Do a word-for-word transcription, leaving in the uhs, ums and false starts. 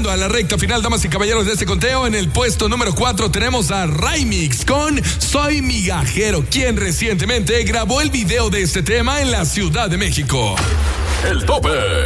llegando a la recta final, damas y caballeros, de este conteo. En el puesto número cuatro tenemos a Raimix con Soy Migajero, quien recientemente grabó el video de este tema en la Ciudad de México. El tope.